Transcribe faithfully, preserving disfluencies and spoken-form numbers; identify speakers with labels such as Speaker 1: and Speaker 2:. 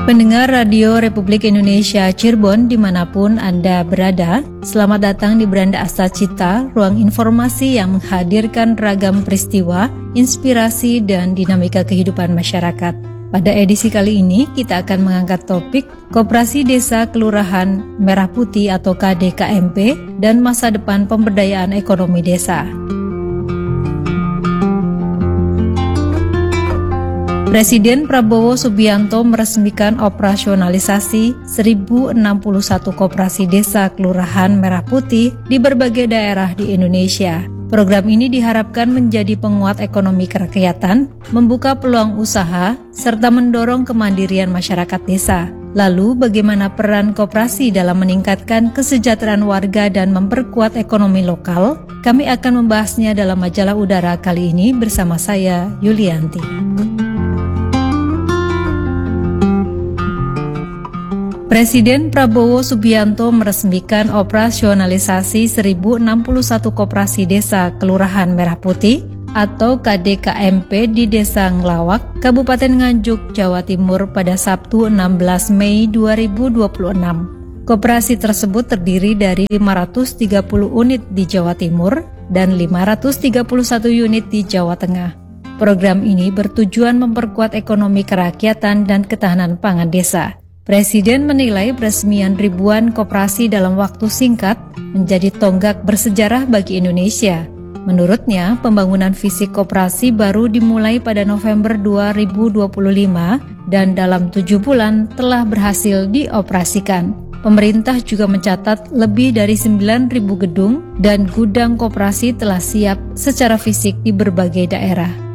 Speaker 1: Pendengar Radio Republik Indonesia Cirebon dimanapun Anda berada, selamat datang di Beranda Asa Cita, ruang informasi yang menghadirkan ragam peristiwa, inspirasi, dan dinamika kehidupan masyarakat. Pada edisi kali ini, kita akan mengangkat topik Koperasi Desa Kelurahan Merah Putih atau K D K M P dan masa depan pemberdayaan ekonomi desa. Presiden Prabowo Subianto meresmikan operasionalisasi seribu enam puluh satu koperasi desa Kelurahan Merah Putih di berbagai daerah di Indonesia. Program ini diharapkan menjadi penguat ekonomi kerakyatan, membuka peluang usaha, serta mendorong kemandirian masyarakat desa. Lalu, bagaimana peran koperasi dalam meningkatkan kesejahteraan warga dan memperkuat ekonomi lokal? Kami akan membahasnya dalam majalah udara kali ini bersama saya, Yulianti. Presiden Prabowo Subianto meresmikan operasionalisasi seribu enam puluh satu koperasi desa Kelurahan Merah Putih atau K D K M P di Desa Ngelawak, Kabupaten Nganjuk, Jawa Timur pada Sabtu enam belas Mei dua ribu dua puluh enam. Koperasi tersebut terdiri dari lima ratus tiga puluh unit di Jawa Timur dan lima ratus tiga puluh satu unit di Jawa Tengah. Program ini bertujuan memperkuat ekonomi kerakyatan dan ketahanan pangan desa. Presiden menilai peresmian ribuan koperasi dalam waktu singkat menjadi tonggak bersejarah bagi Indonesia. Menurutnya, pembangunan fisik koperasi baru dimulai pada November dua ribu dua puluh lima dan dalam tujuh bulan telah berhasil dioperasikan. Pemerintah juga mencatat lebih dari sembilan ribu gedung dan gudang koperasi telah siap secara fisik di berbagai daerah.